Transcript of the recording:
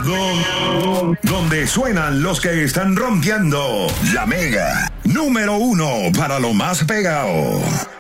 Donde suenan los que están rompiendo. La Mega, número 1 para lo más pegado.